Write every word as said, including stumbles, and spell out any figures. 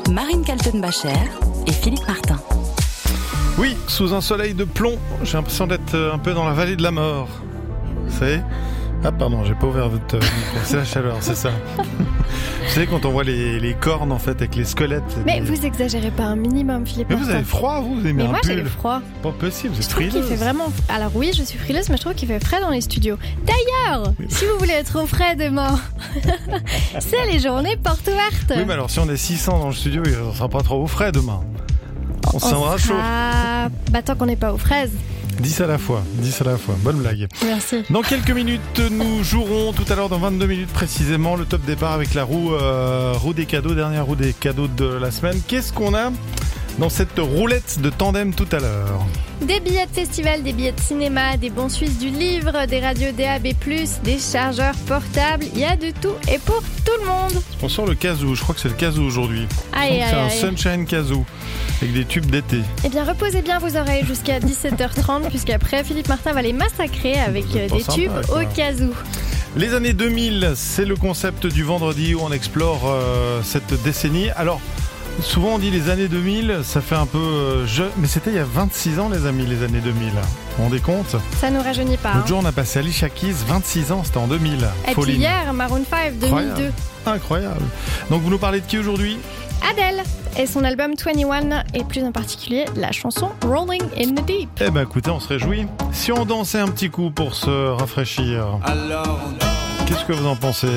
Marine Kaltenbacher et Philippe Martin. Oui, sous un soleil de plomb, j'ai l'impression d'être un peu dans la vallée de la mort. Vous savez ? Ah pardon, j'ai pas ouvert votre micro, c'est la chaleur, c'est ça. Vous savez quand on voit les, les cornes en fait avec les squelettes. Mais les... vous exagérez pas un minimum, Philippe. Mais Martin. vous avez froid, vous, vous avez mis mais un moi pull. j'ai froid. Pas possible, vous êtes Je trouve frileuse. qu'il fait vraiment. Alors oui, je suis frileuse, mais je trouve qu'il fait frais dans les studios. D'ailleurs, oui. Si vous voulez être au frais demain, c'est les journées portes ouvertes. Oui, mais alors si on est six cents dans le studio, on sera pas trop au frais demain. On, on se tiendra chaud. Bah tant qu'on n'est pas aux fraises. dix à la fois, dix à la fois. Bonne blague. Merci. Dans quelques minutes, nous jouerons tout à l'heure dans vingt-deux minutes précisément le top départ avec la roue, euh, roue des cadeaux, dernière roue des cadeaux de la semaine. Qu'est-ce qu'on a dans cette roulette de tandem tout à l'heure? Des billets de festival, des billets de cinéma, des bons suisses du livre, des radios D A B plus, des chargeurs portables, il y a de tout et pour tout le monde. On sort le Kazoo, je crois que c'est le Kazoo aujourd'hui. Aïe, aïe, c'est un aïe. Sunshine Kazoo avec des tubes d'été. Eh bien reposez bien vos oreilles jusqu'à dix-sept heures trente puisqu'après Philippe Martin va les massacrer avec des sympa, tubes quoi. au Kazoo. Les années deux mille, c'est le concept du vendredi où on explore euh, cette décennie. Alors, souvent on dit les années deux mille, ça fait un peu euh, jeune, mais c'était il y a vingt-six ans les amis, les années deux mille. Vous vous rendez compte ? Ça nous rajeunit pas. L'autre hein. jour on a passé Alicia Keys, vingt-six ans, c'était en deux mille. Et Folie. puis hier, Maroon cinq, deux mille deux. Incroyable. Incroyable. Donc vous nous parlez de qui aujourd'hui ? Adele et son album vingt et un et plus en particulier la chanson Rolling in the Deep. Eh ben écoutez, on se réjouit. Si on dansait un petit coup pour se rafraîchir, Alors, qu'est-ce que vous en pensez ?